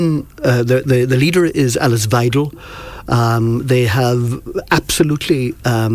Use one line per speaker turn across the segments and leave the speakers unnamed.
The leader is Alice Weidel. They have absolutely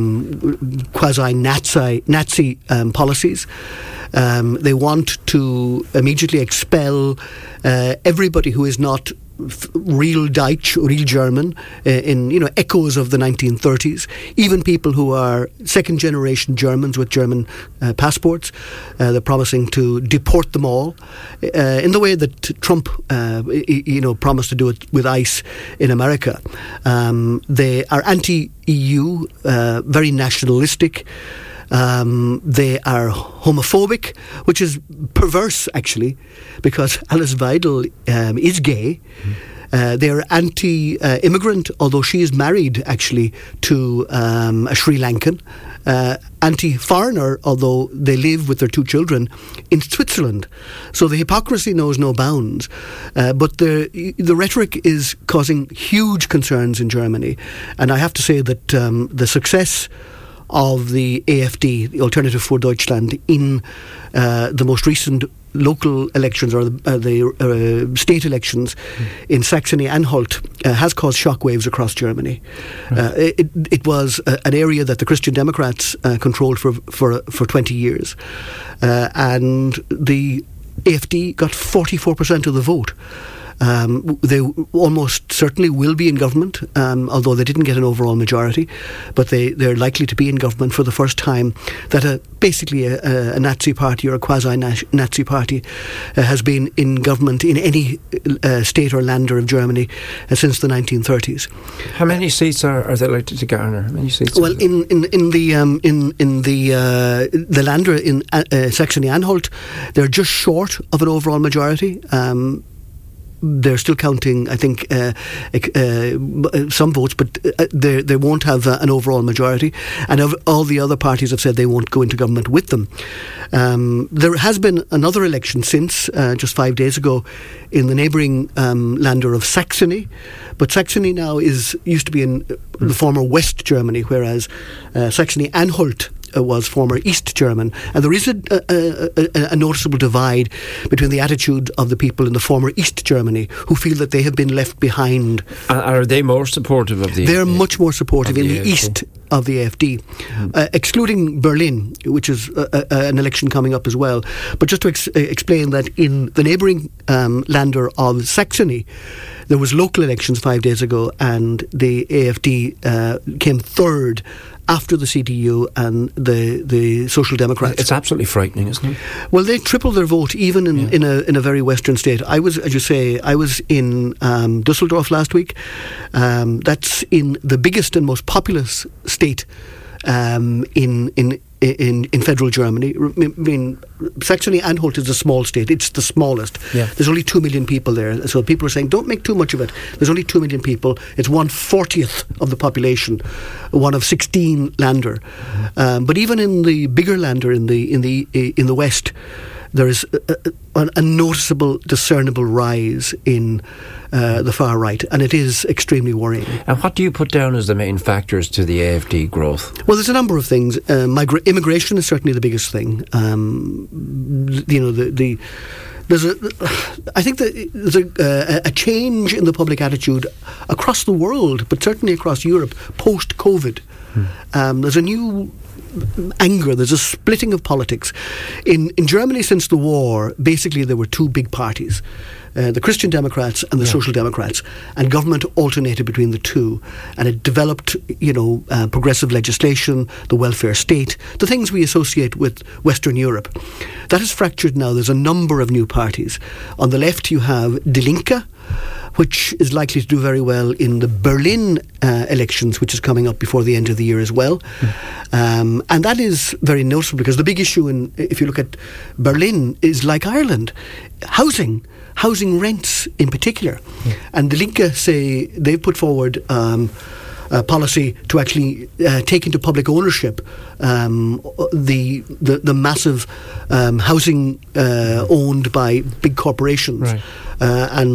quasi-Nazi policies. They want to immediately expel everybody who is not real Deutsch, real German, in echoes of the 1930s. Even people who are second-generation Germans with German passports, they're promising to deport them all, in the way that Trump, promised to do it with ICE in America. They are anti-EU, very nationalistic. They are homophobic, which is perverse, actually, because Alice Weidel is gay. They're anti-immigrant, although she is married, actually, to a Sri Lankan. Anti-foreigner, although they live with their 2 children in Switzerland. So the hypocrisy knows no bounds. But the rhetoric is causing huge concerns in Germany. And I have to say that the success of the AfD, the Alternative für Deutschland, in the most recent local elections, or the state elections in Saxony-Anhalt, has caused shockwaves across Germany. It was an area that the Christian Democrats controlled for 20 years. And the AfD got 44% of the vote. They almost certainly will be in government, although they didn't get an overall majority, but they're likely to be in government for the first time that basically a Nazi party or a quasi-Nazi party has been in government in any state or lander of Germany since the 1930s.
How many seats are they likely to garner? How many seats?
Well, in the lander in Saxony-Anhalt, they're just short of an overall majority. They're still counting, I think, some votes, but they won't have an overall majority. And all the other parties have said they won't go into government with them. There has been another election since, just 5 days ago, in the neighbouring lander of Saxony. But Saxony now used to be in the former West Germany, whereas Saxony-Anhalt was former East German, and there is a noticeable divide between the attitude of the people in the former East Germany who feel that they have been left behind.
Are they more supportive of the AfD?
They're much more supportive in the East of the AfD, excluding Berlin, which is an election coming up as well. But just to explain that in the neighbouring lander of Saxony, there was local elections 5 days ago, and the AfD came third after the CDU and the Social Democrats.
It's absolutely frightening, isn't it?
Well, they tripled their vote even in a very Western state. I was, as you say, in Dusseldorf last week. That's in the biggest and most populous state in federal Germany. I mean, Saxony-Anhalt is a small state. It's the smallest. Yeah. There's only 2 million people there. So people are saying, don't make too much of it. There's only 2 million people. It's 1/40th of the population, one of 16 Länder. But even in the bigger Länder in the West, there is a noticeable, discernible rise in the far right, and it is extremely worrying.
And what do you put down as the main factors to the AfD growth?
Well, there's a number of things. Immigration is certainly the biggest thing. I think that there's a change in the public attitude across the world, but certainly across Europe, post-COVID. There's a new anger, there's a splitting of politics. In Germany since the war, basically there were 2 big parties, the Christian Democrats and the Social Democrats, and government alternated between the two, and it developed progressive legislation, the welfare state, the things we associate with Western Europe. That is fractured now. There's a number of new parties. On the left you have Die Linke, which is likely to do very well in the Berlin elections, which is coming up before the end of the year as well. And that is very noticeable because the big issue, if you look at Berlin, is like Ireland, housing rents in particular. And the Linke say they've put forward a policy to actually take into public ownership the massive housing owned by big corporations. Right. And that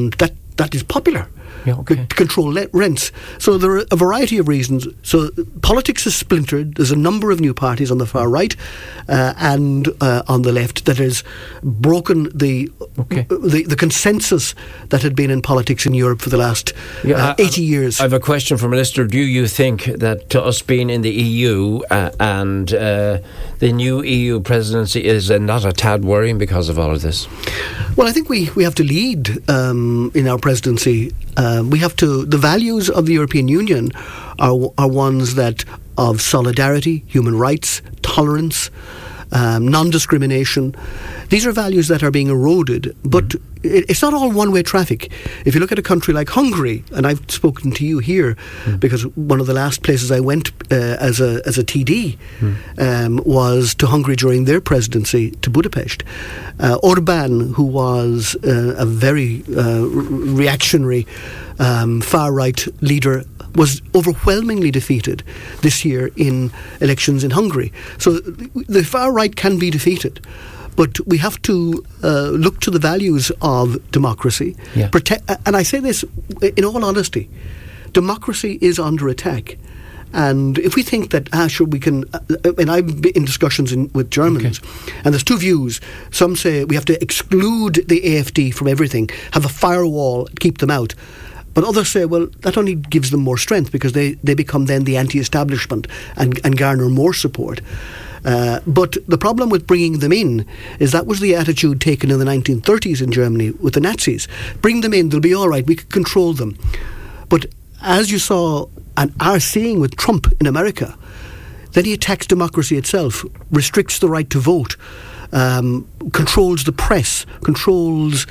that is popular.
Yeah, okay.
To control rents. So there are a variety of reasons. So politics is splintered. There's a number of new parties on the far right and on the left that has broken the consensus that had been in politics in Europe for the last 80 years.
I have a question from a listener. Do you think that us being in the EU and the new EU presidency is not a tad worrying because of all of this?
Well, I think we have to lead in our presidency. We have to. The values of the European Union are ones that of solidarity, human rights, tolerance, non-discrimination. These are values that are being eroded, but it's not all one-way traffic. If you look at a country like Hungary, and I've spoken to you here because one of the last places I went as a TD was to Hungary during their presidency, to Budapest. Orbán, who was a very reactionary far-right leader, was overwhelmingly defeated this year in elections in Hungary. So the far right can be defeated, but we have to look to the values of democracy.
Yeah.
And I say this in all honesty, democracy is under attack. And if we think that, sure, we can... and I've been in discussions with Germans, and there's two views. Some say we have to exclude the AfD from everything, have a firewall, keep them out. But others say, well, that only gives them more strength because they become then the anti-establishment and garner more support. But the problem with bringing them in is that was the attitude taken in the 1930s in Germany with the Nazis. Bring them in, they'll be all right, we can control them. But as you saw and are seeing with Trump in America, then he attacks democracy itself, restricts the right to vote, controls the press, controls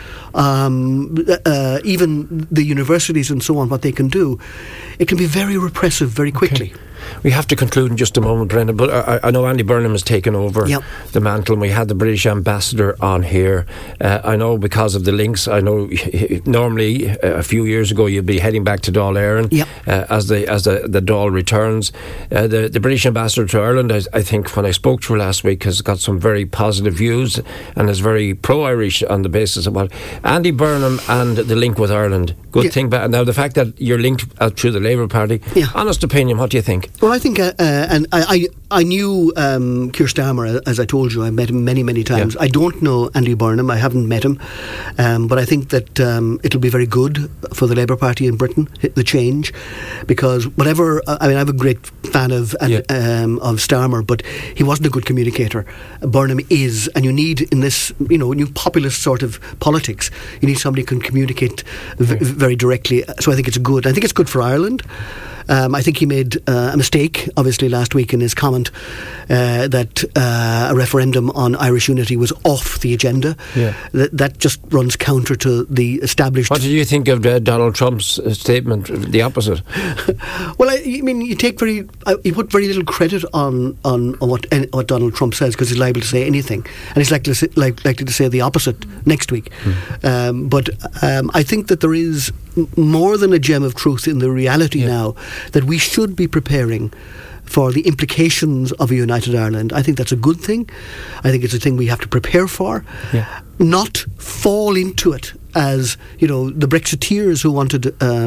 even the universities and so on, what they can do. It can be very repressive very quickly.
Okay. We have to conclude in just a moment, Brendan, but I know Andy Burnham has taken over the mantle, and we had the British ambassador on here. I know because of the links, I know normally a few years ago you'd be heading back to Dáil Éireann as the Dáil returns. The British ambassador to Ireland, I think when I spoke to her last week, has got some very positive views and is very pro-Irish on the basis of what Andy Burnham and the link with Ireland. Good thing. Now the fact that you're linked through the Labour Party, honest opinion, what do you think?
Well, I think, and I knew Keir Starmer, as I told you. I met him many, many times. I don't know Andy Burnham. I haven't met him. But I think that it'll be very good for the Labour Party in Britain, the change, because whatever... I mean, I'm a great fan of Starmer, but he wasn't a good communicator. Burnham is, and you need in this, new populist sort of politics, you need somebody who can communicate very directly. So I think it's good. I think it's good for Ireland. I think he made a mistake, obviously, last week in his comment that a referendum on Irish unity was off the agenda. That just runs counter to the established...
What did you think of Donald Trump's statement, the opposite?
Well, I mean, you put very little credit on what Donald Trump says, because he's liable to say anything, and he's likely to say the opposite next week. But I think that there is more than a gem of truth in the reality now that we should be preparing for the implications of a united Ireland. I think that's a good thing. I think it's a thing we have to prepare for, not fall into it as, the Brexiteers who wanted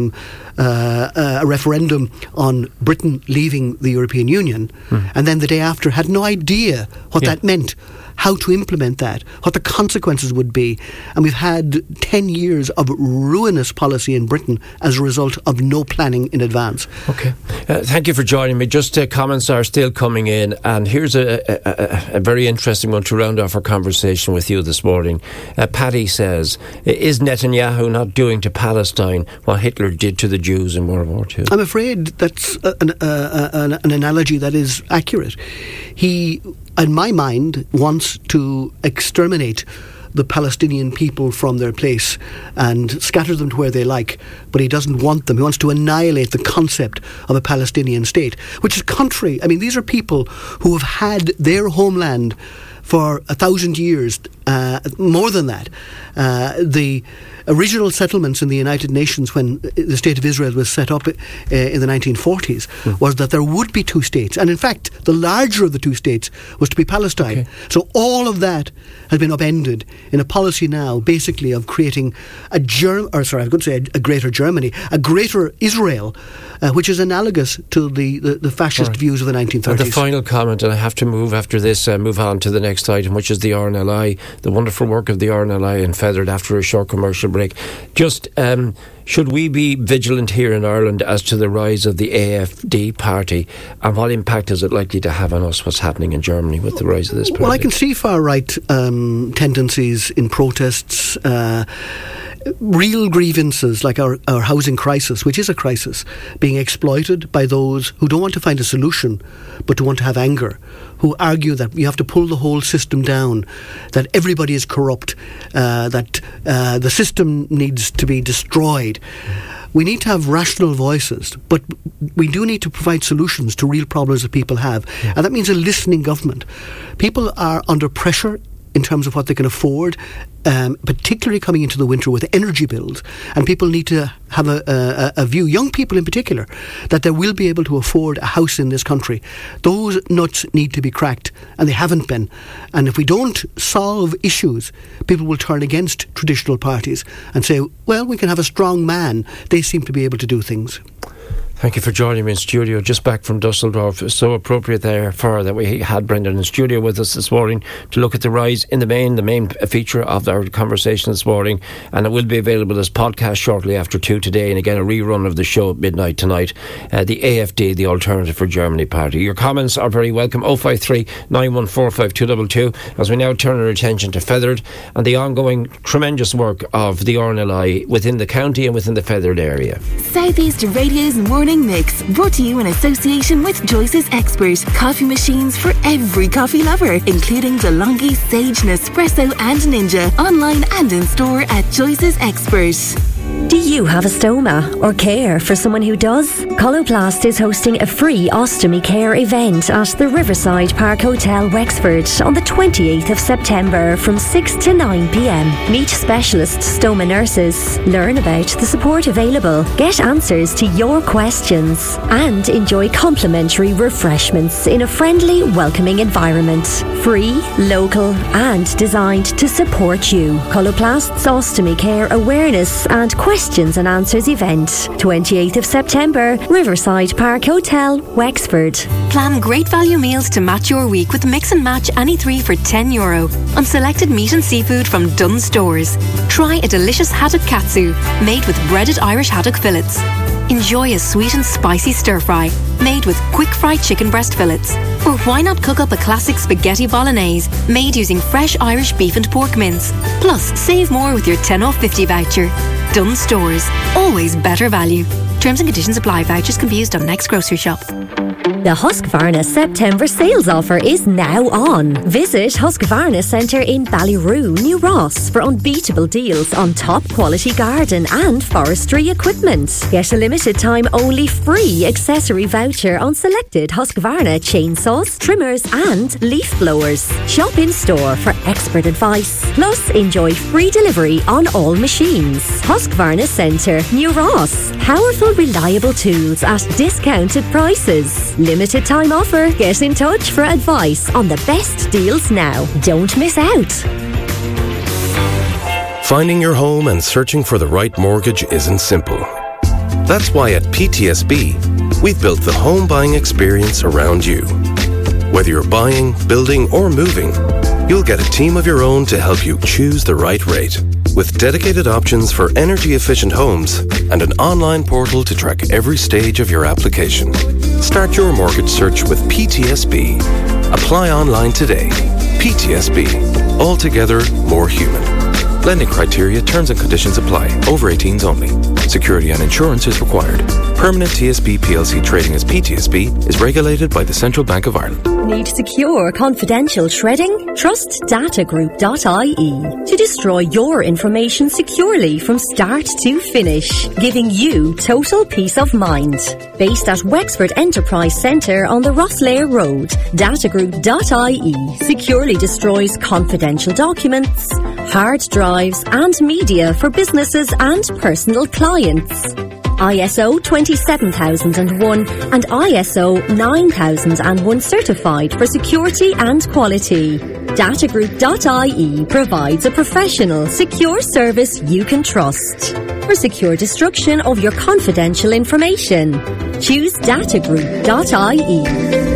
a referendum on Britain leaving the European Union, and then the day after had no idea what that meant, how to implement that, what the consequences would be. And we've had 10 years of ruinous policy in Britain as a result of no planning in advance. Okay.
Thank you for joining me. Just comments are still coming in, and here's a very interesting one to round off our conversation with you this morning. Paddy says, is Netanyahu not doing to Palestine what Hitler did to the Jews in World War II?
I'm afraid that's an analogy that is accurate. He, in my mind, wants to exterminate the Palestinian people from their place and scatter them to where they like, but he doesn't want them. He wants to annihilate the concept of a Palestinian state, which is contrary. I mean, these are people who have had their homeland for 1,000 years, more than that. original settlements in the United Nations when the State of Israel was set up in the 1940s was that there would be two states. And in fact, the larger of the two states was to be Palestine. Okay. So all of that has been upended in a policy now, basically, of creating a greater Germany, a greater Israel, which is analogous to the fascist views of the 1930s.
And the final comment, and I have to move after this, move on to the next item, which is the RNLI, the wonderful work of the RNLI in Feathered after a short commercial break. Just, should we be vigilant here in Ireland as to the rise of the AfD party, and what impact is it likely to have on us, what's happening in Germany with the rise of this party?
Well, I can see far-right tendencies in protests, real grievances like our housing crisis, which is a crisis, being exploited by those who don't want to find a solution but who want to have anger, who argue that you have to pull the whole system down, that everybody is corrupt, that the system needs to be destroyed. We need to have rational voices, but we do need to provide solutions to real problems that people have. And that means a listening government. People are under pressure in terms of what they can afford, particularly coming into the winter with energy bills. And people need to have a view, young people in particular, that they will be able to afford a house in this country. Those nuts need to be cracked, and they haven't been. And if we don't solve issues, people will turn against traditional parties and say, well, we can have a strong man. They seem to be able to do things.
Thank you for joining me in studio, just back from Dusseldorf. So appropriate therefore that we had Brendan in studio with us this morning to look at the rise in the main feature of our conversation this morning, and it will be available as podcast shortly after 2 today, and again a rerun of the show at midnight tonight. The AfD, the Alternative for Germany Party. Your comments are very welcome. 053 9145222 as we now turn our attention to Feathered and the ongoing tremendous work of the RNLI within the county and within the Feathered area.
South East Radio's Morning Mix, brought to you in association with Joyce's Expert. Coffee machines for every coffee lover, including DeLonghi, Sage, Nespresso and Ninja. Online and in store at Joyce's Expert.
Do you have a stoma or care for someone who does? Coloplast is hosting a free ostomy care event at the Riverside Park Hotel, Wexford on the 28th of September from 6 to 9 p.m. Meet specialist stoma nurses, learn about the support available, get answers to your questions and enjoy complimentary refreshments in a friendly, welcoming environment. Free, local and designed to support you. Coloplast's Ostomy Care Awareness and Questions and Answers event, 28th of September, Riverside Park Hotel, Wexford.
Plan great value meals to match your week with Mix and Match any three for €10 on selected meat and seafood from Dunnes Stores. Try a delicious haddock katsu made with breaded Irish haddock fillets. Enjoy a sweet and spicy stir-fry made with quick fried chicken breast fillets. Or why not cook up a classic spaghetti bolognese made using fresh Irish beef and pork mince. Plus, save more with your 10 off 50 voucher. Dunnes Stores. Always better value. Terms and conditions apply. Vouchers can be used on next grocery shop.
The Husqvarna September sales offer is now on. Visit Husqvarna Centre in Ballyroo, New Ross for unbeatable deals on top quality garden and forestry equipment. Get a limited time only free accessory voucher on selected Husqvarna chainsaws, trimmers and leaf blowers. Shop in store for expert advice. Plus enjoy free delivery on all machines. Husqvarna Centre, New Ross. Powerful, reliable tools at discounted prices. Limited time offer. Get in touch for advice on the best deals now. Don't miss out.
Finding your home and searching for the right mortgage isn't simple. That's why at PTSB, we've built the home buying experience around you. Whether you're buying, building or moving, you'll get a team of your own to help you choose the right rate. With dedicated options for energy-efficient homes and an online portal to track every stage of your application. Start your mortgage search with PTSB. Apply online today. PTSB. Altogether more human. Lending criteria, terms and conditions apply. Over 18s only. Security and insurance is required. Permanent TSB PLC trading as PTSB is regulated by the Central Bank of Ireland.
Need secure, confidential shredding? Trust datagroup.ie to destroy your information securely from start to finish, giving you total peace of mind. Based at Wexford Enterprise Centre on the Rosslare Road, datagroup.ie securely destroys confidential documents, hard drives and media for businesses and personal clients. ISO 27001 and ISO 9001 certified for security and quality. Datagroup.ie provides a professional, secure service you can trust for secure destruction of your confidential information. Choose Datagroup.ie.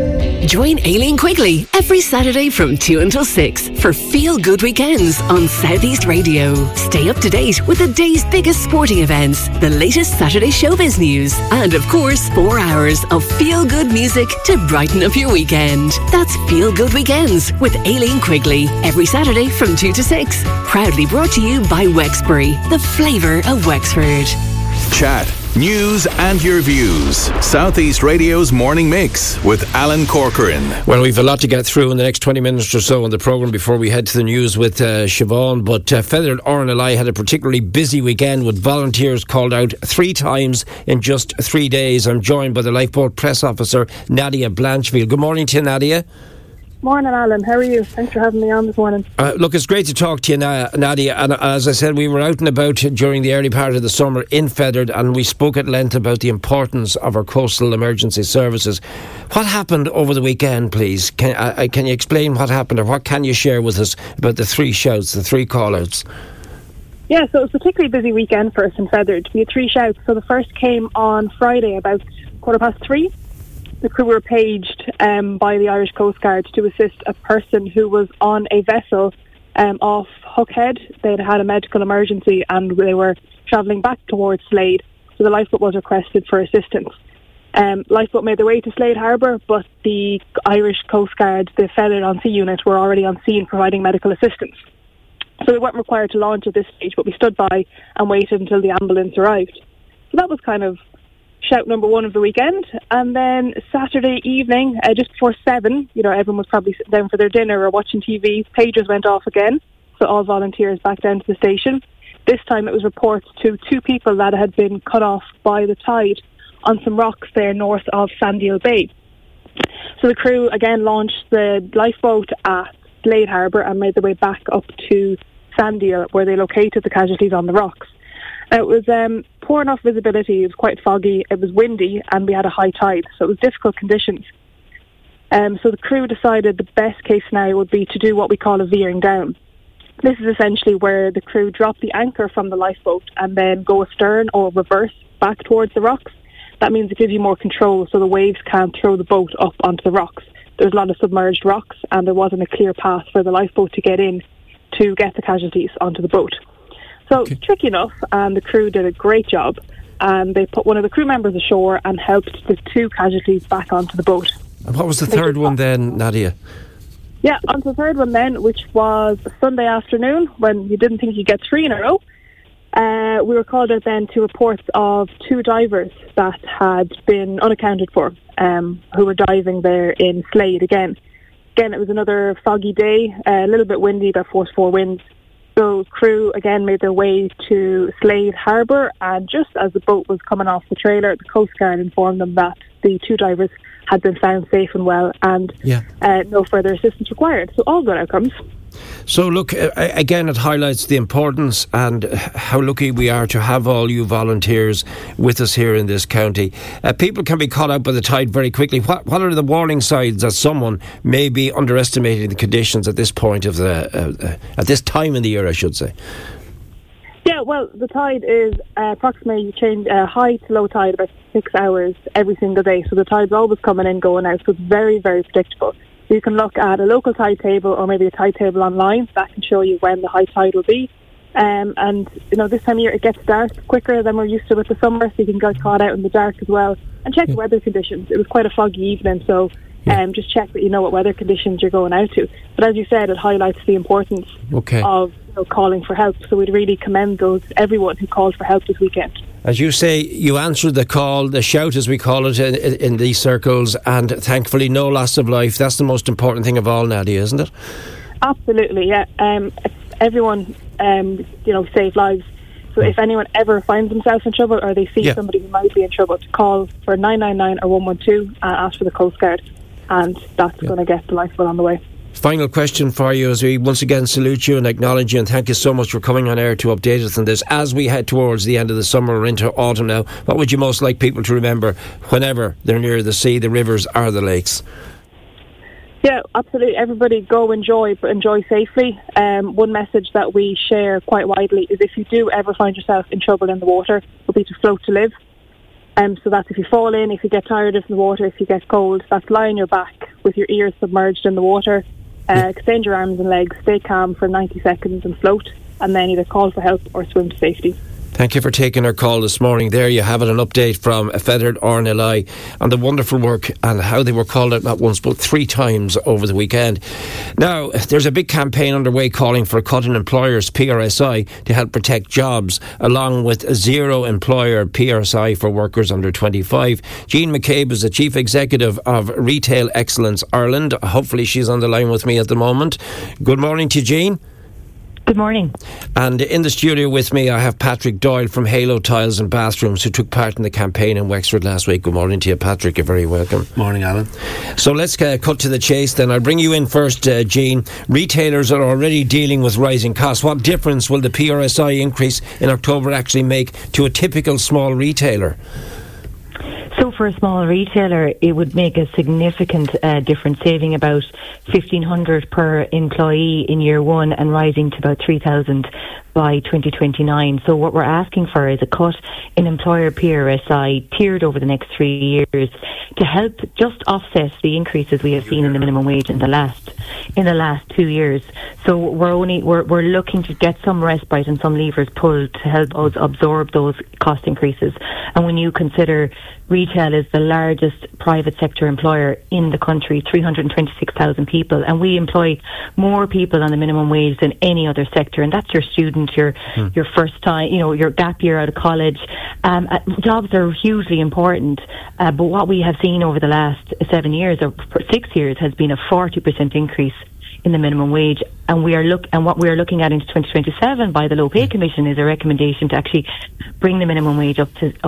Join Aileen Quigley every Saturday from 2 until 6 for Feel Good Weekends on Southeast Radio. Stay up to date with the day's biggest sporting events, the latest Saturday showbiz news, and of course 4 hours of feel good music to brighten up your weekend. That's Feel Good Weekends with Aileen Quigley every Saturday from 2 to 6. Proudly brought to you by Wexbury, the flavour of Wexford.
Chat, news and your views. Southeast Radio's Morning Mix with Alan Corcoran.
Well, we've a lot to get through in the next 20 minutes or so on the programme before we head to the news with Siobhan. But Feathered RNLI had a particularly busy weekend with volunteers called out 3 times in just 3 days. I'm joined by the Lifeboat Press Officer, Nadia Blanchfield. Good morning to you, Nadia.
Morning, Alan. How are you? Thanks for having me on this morning.
Look, it's great to talk to you, Nadia. And as I said, we were out and about during the early part of the summer in Feathered, and we spoke at length about the importance of our coastal emergency services. What happened over the weekend, please? Can you explain what happened, or what can you share with us about the 3 shouts, the 3 call-outs?
Yeah, so it was a particularly busy weekend for us in Feathered. We had 3 shouts. So the first came on Friday about 3:15. The crew were paged by the Irish Coast Guard to assist a person who was on a vessel off Hookhead. They'd had a medical emergency and they were travelling back towards Slade. So the lifeboat was requested for assistance. Lifeboat made their way to Slade Harbour, but the Irish Coast Guard, the Feathered on Sea unit, were already on scene providing medical assistance. So we weren't required to launch at this stage, but we stood by and waited until the ambulance arrived. So that was kind of shout number 1 of the weekend. And then Saturday evening, just before 7, everyone was probably sitting down for their dinner or watching TV, pagers went off again, so all volunteers back down to the station. This time it was reports to 2 people that had been cut off by the tide on some rocks there north of Sandial Bay. So the crew again launched the lifeboat at Slade Harbour and made their way back up to Sandial, where they located the casualties on the rocks. It was poor enough visibility, it was quite foggy, it was windy, and we had a high tide, so it was difficult conditions. So the crew decided the best case scenario would be to do what we call a veering down. This is essentially where the crew drop the anchor from the lifeboat and then go astern or reverse back towards the rocks. That means it gives you more control so the waves can't throw the boat up onto the rocks. There's a lot of submerged rocks and there wasn't a clear path for the lifeboat to get in to get the casualties onto the boat. So tricky enough, and the crew did a great job, and they put one of the crew members ashore and helped the 2 casualties back onto the boat.
And what was the third one then, Nadia?
Yeah, on to the third one then, which was Sunday afternoon, when you didn't think you'd get 3 in a row. We were called out then to reports of 2 divers that had been unaccounted for, who were diving there in Slade again. Again, it was another foggy day, a little bit windy, about force 4 winds. So crew again made their way to Slade Harbour, and just as the boat was coming off the trailer, the Coast Guard informed them that the 2 divers had been found safe and well, and no further assistance required. So all good outcomes.
So look, again, it highlights the importance and how lucky we are to have all you volunteers with us here in this county. People can be caught out by the tide very quickly. What are the warning signs that someone may be underestimating the conditions at this point of at this time in the year, I should say?
Yeah, well, the tide is approximately high to low tide about 6 hours every single day. So the tide's always coming in, going out. So it's very, very predictable. You can look at a local tide table or maybe a tide table online that can show you when the high tide will be. And this time of year it gets dark quicker than we're used to with the summer, so you can get caught out in the dark as well. And check the weather conditions. It was quite a foggy evening, so just check that you know what weather conditions you're going out to. But as you said, it highlights the importance of also calling for help. So we'd really commend everyone who called for help this weekend.
As you say, you answered the call, the shout as we call it in these circles, and thankfully no loss of life. That's the most important thing of all, Nadia, isn't it?
Absolutely, yeah. Everyone, save lives. So if anyone ever finds themselves in trouble, or they see somebody who might be in trouble, to call for 999 or 112 and ask for the Coast Guard, and that's going to get the lifeboat on the way.
Final question for you, as we once again salute you and acknowledge you, and thank you so much for coming on air to update us on this. As we head towards the end of the summer or into autumn now, what would you most like people to remember whenever they're near the sea, the rivers or the lakes?
Yeah, absolutely. Everybody go enjoy, but enjoy safely. One message that we share quite widely is, if you do ever find yourself in trouble in the water, would be to float to live. So that's if you fall in, if you get tired of the water, if you get cold, that's lie on your back with your ears submerged in the water. Extend your arms and legs, stay calm for 90 seconds and float, and then either call for help or swim to safety.
Thank you for taking our call this morning. There you have it, an update from Feathered RNLI on the wonderful work and how they were called out not once but 3 times over the weekend. Now, there's a big campaign underway calling for a cut in employers' PRSI to help protect jobs, along with a zero employer PRSI for workers under 25. Jean McCabe is the Chief Executive of Retail Excellence Ireland. Hopefully she's on the line with me at the moment. Good morning to you, Jean.
Good morning.
And in the studio with me I have Patrick Doyle from Halo Tiles and Bathrooms, who took part in the campaign in Wexford last week. Good morning to you, Patrick. You're very welcome.
Morning, Alan.
So let's cut to the chase then. I'll bring you in first, Jean. Retailers are already dealing with rising costs. What difference will the PRSI increase in October actually make to a typical small retailer?
So for a small retailer, it would make a significant difference, saving about $1,500 per employee in year one and rising to about $3,000 by 2029. So what we're asking for is a cut in employer PRSI tiered over the next 3 years to help just offset the increases we have seen in the minimum wage in the last 2 years. So we're looking to get some respite and some levers pulled to help us absorb those cost increases. And when you consider retail is the largest private sector employer in the country, 326,000 people, and we employ more people on the minimum wage than any other sector, and that's your student, your first time, your gap year out of college. Jobs are hugely important, but what we have seen over the last 7 years or 6 years has been a 40% increase in the minimum wage, and what we are looking at into 2027 by the Low Pay Commission is a recommendation to actually bring the minimum wage up to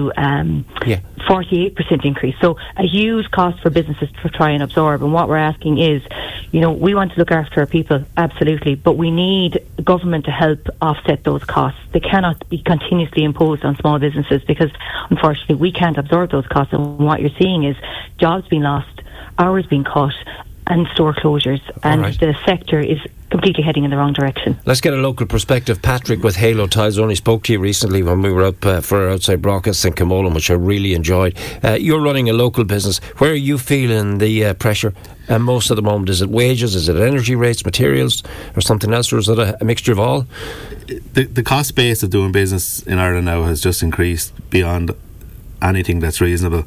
48% increase. So a huge cost for businesses to try and absorb. And what we're asking is, we want to look after our people, absolutely, but we need government to help offset those costs. They cannot be continuously imposed on small businesses, because unfortunately we can't absorb those costs. And what you're seeing is jobs being lost, hours being cut, and store closures, and the sector is completely heading in the wrong direction.
Let's get a local perspective. Patrick with Halo Tiles only spoke to you recently when we were up for our outside broadcast in Camolan, which I really enjoyed. You're running a local business. Where are you feeling the pressure most at the moment? Is it wages, is it energy rates, materials, or something else, or is it a mixture of all?
The cost base of doing business in Ireland now has just increased beyond anything that's reasonable.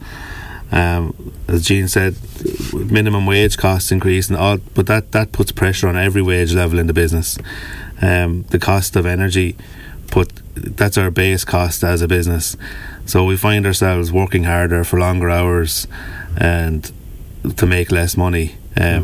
As Jean said, minimum wage costs increase and all, but that puts pressure on every wage level in the business. The cost of energy, that's our base cost as a business. So we find ourselves working harder for longer hours and to make less money.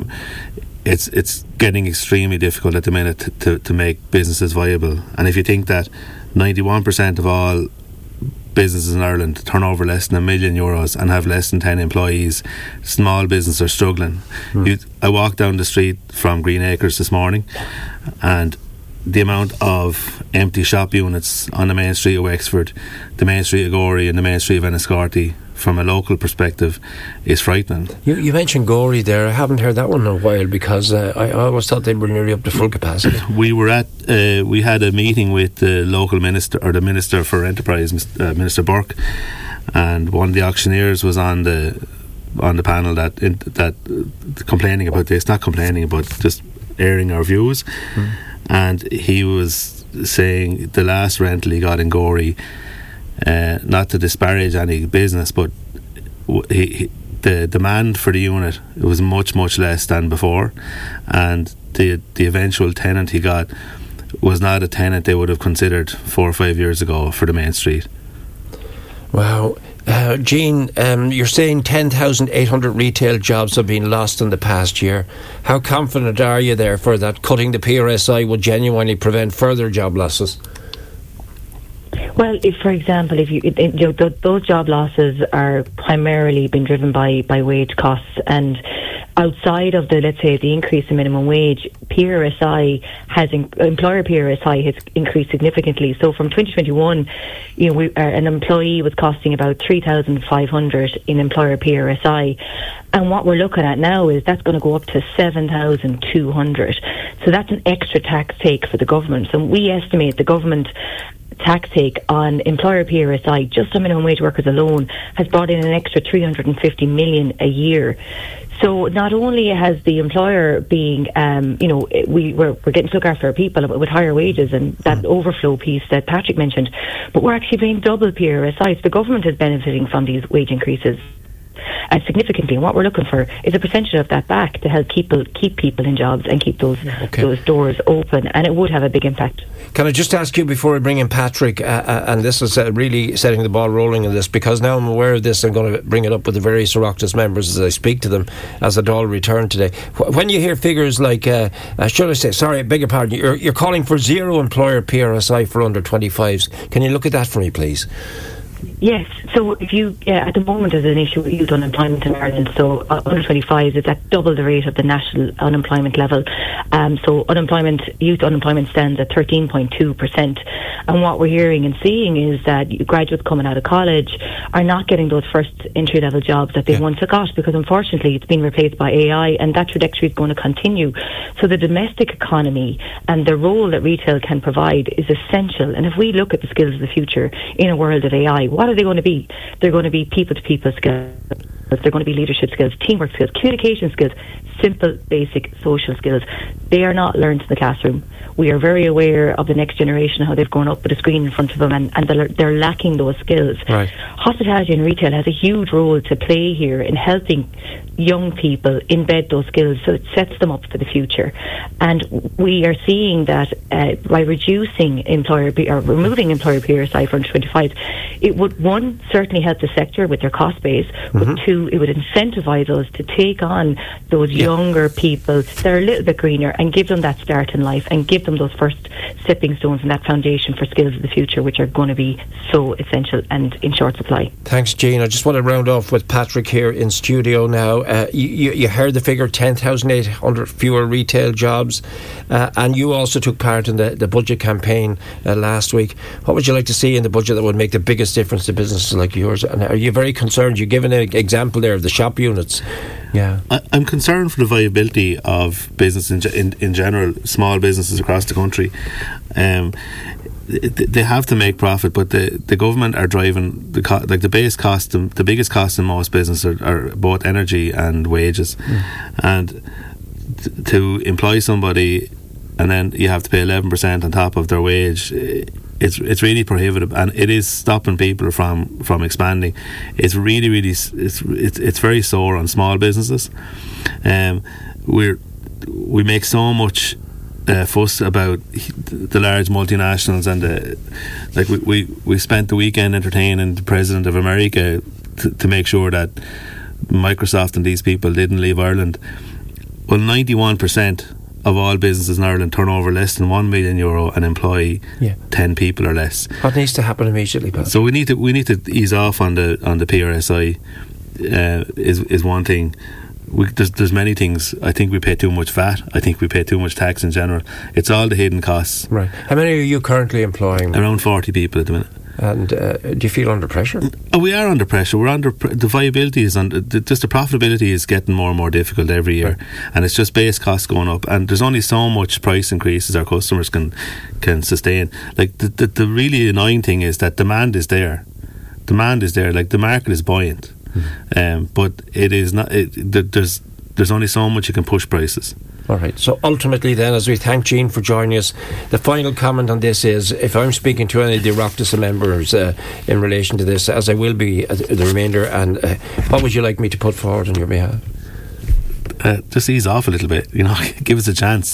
It's getting extremely difficult at the minute to make businesses viable. And if you think that 91% of all businesses in Ireland turn over less than €1 million and have less than 10 employees, small businesses are struggling. I walked down the street from Green Acres this morning, and the amount of empty shop units on the main street of Wexford, the main street of Gorey and the main street of Enniscorthy, from a local perspective, is frightening.
You mentioned Gorey there. I haven't heard that one in a while, because I always thought they were nearly up to full capacity.
We had a meeting with the local minister, or the Minister for Enterprise, Minister Burke, and one of the auctioneers was on the panel that complaining about this, not complaining, but just airing our views. And he was saying the last rental he got in Gorey, not to disparage any business, but the demand for the unit was much less than before, and the eventual tenant he got was not a tenant they would have considered 4 or 5 years ago for the main street.
Wow. Jean, you're saying 10,800 retail jobs have been lost in the past year. How confident are you therefore that cutting the PRSI will genuinely prevent further job losses?
Well, if, for example, those job losses are primarily been driven by wage costs, and outside of the increase in minimum wage, employer PRSI has increased significantly. So from 2021, an employee was costing about 3,500 in employer PRSI, and what we're looking at now is that's going to go up to 7,200. So that's an extra tax take for the government. So we estimate the government tax take on employer PRSI, just on minimum wage workers alone, has brought in an extra 350 million a year. So not only has the employer being, we're getting to look after our people with higher wages and that overflow piece that Patrick mentioned, but we're actually paying double PRSI. So the government is benefiting from these wage increases significantly, and what we're looking for is a percentage of that back to help keep people in jobs and keep those doors open, and it would have a big impact.
Can I just ask you before we bring in Patrick, and this is really setting the ball rolling in this, because now I'm aware of this, I'm going to bring it up with the various Oireachtas members as I speak to them as the Dáil return today. When you hear figures like, beg your pardon, you're calling for zero employer PRSI for under 25s. Can you look at that for me, please?
Yes, so if you, at the moment there's an issue with youth unemployment in Ireland, so under 25s is at double the rate of the national unemployment level. So youth unemployment stands at 13.2%. And what we're hearing and seeing is that graduates coming out of college are not getting those first entry-level jobs that they once got, because unfortunately it's been replaced by AI, and that trajectory is going to continue. So the domestic economy and the role that retail can provide is essential. And if we look at the skills of the future in a world of AI, what are they going to be? They're going to be people-to-people skills. They're going to be leadership skills, teamwork skills, communication skills, simple, basic social skills. They are not learned in the classroom. We are very aware of the next generation, how they've grown up with a screen in front of them, and they're lacking those skills.
Right.
Hospitality and retail has a huge role to play here in helping young people embed those skills, so it sets them up for the future. And we are seeing that by removing employer PRSI for under 25, it would, one, certainly help the sector with their cost base, but two, it would incentivise us to take on those younger people that are a little bit greener and give them that start in life and give them those first stepping stones and that foundation for skills of the future, which are going to be so essential and in short supply.
Thanks, Jean. I just want to round off with Patrick here in studio now. You heard the figure, 10,800 fewer retail jobs, and you also took part in the budget campaign last week. What would you like to see in the budget that would make the biggest difference to businesses like yours? And are you very concerned? You've given an example there of the shop units. Yeah,
I'm concerned for the viability of business in general, small businesses across the country. They have to make profit, but the government are driving the base cost. The biggest cost in most businesses are both energy and wages, and to employ somebody and then you have to pay 11% on top of their wage. It's really prohibitive, and it is stopping people from expanding. It's really it's very sore on small businesses. We make so much fuss about the large multinationals, and we spent the weekend entertaining the President of America to make sure that Microsoft and these people didn't leave Ireland. Well, 91% of all businesses in Ireland turn over less than €1 million and employ 10 people or less.
What needs to happen immediately, Pat?
So we need to ease off on the PRSI. Is one thing. There's many things. I think we pay too much VAT. I think we pay too much tax in general. It's all the hidden costs.
Right. How many are you currently employing?
Around 40 people at the minute.
And do you feel under pressure?
We are under pressure. We're under the viability is under just the profitability is getting more and more difficult every year, and it's just base costs going up. And there's only so much price increases our customers can sustain. Like the really annoying thing is that demand is there. Demand is there. Like the market is buoyant, but it is not. There's only so much you can push prices.
All right. So ultimately then, as we thank Jean for joining us, the final comment on this is, if I'm speaking to any of the Oireachtas members in relation to this, as I will be the remainder, and what would you like me to put forward on your behalf?
just ease off a little bit, give us a chance,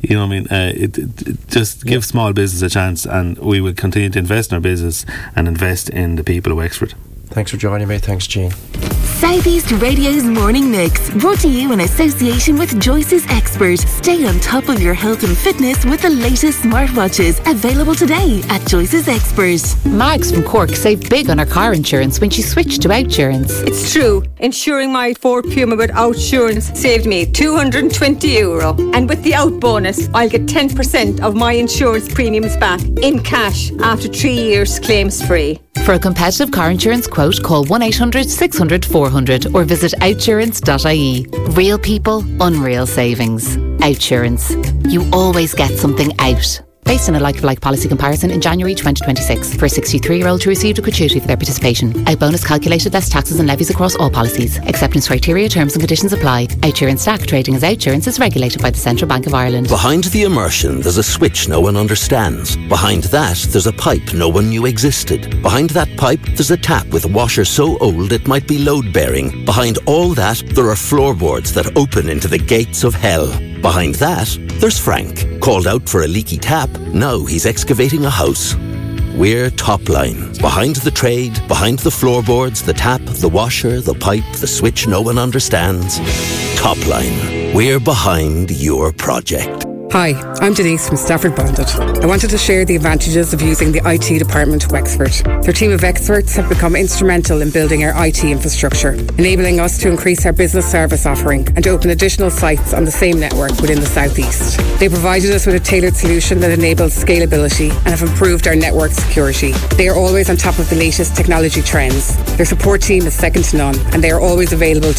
just give small business a chance, and we will continue to invest in our business and invest in the people of Wexford.
Thanks for joining me. Thanks, Gene.
South East Radio's Morning Mix, brought to you in association with Joyce's Expert. Stay on top of your health and fitness with the latest smartwatches, available today at Joyce's Expert.
Mags from Cork saved big on her car insurance when she switched to Outsurance.
It's true. Insuring my Ford Puma with Outsurance saved me €220. And with the Out bonus, I'll get 10% of my insurance premiums back in cash after 3 years claims free.
For a competitive car insurance quote, call 1-800 600 400 or visit outsurance.ie. Real people, unreal savings. Outsurance. You always get something out. Based on a like-for-like policy comparison in January 2026 for a 63-year-old who received a gratuity for their participation. Out bonus calculated less taxes and levies across all policies. Acceptance criteria, terms and conditions apply. Outsurance stack trading as Outsurance is regulated by the Central Bank of Ireland.
Behind the immersion, there's a switch no one understands. Behind that, there's a pipe no one knew existed. Behind that pipe, there's a tap with a washer so old it might be load-bearing. Behind all that, there are floorboards that open into the gates of hell. Behind that, there's Frank, called out for a leaky tap. Now he's excavating a house. We're Topline. Behind the trade, behind the floorboards, the tap, the washer, the pipe, the switch no one understands. Topline. We're behind your project.
Hi, I'm Denise from Stafford Bonded. I wanted to share the advantages of using the IT department of Wexford. Their team of experts have become instrumental in building our IT infrastructure, enabling us to increase our business service offering and to open additional sites on the same network within the South East. They provided us with a tailored solution that enables scalability and have improved our network security. They are always on top of the latest technology trends. Their support team is second to none, and they are always available